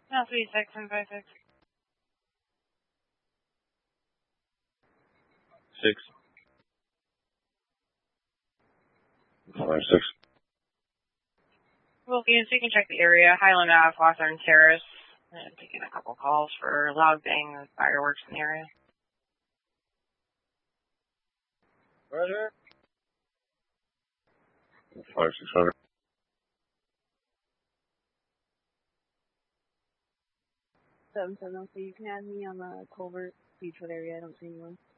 No, 36 6. 5-6. Well, so you can check the area. Highland Ave, Hawthorne Terrace. And taking a couple calls for loud bang and fireworks in the area. Roger. 5-600. 770, you can add me on the Culvert Beachwood area. I don't see anyone.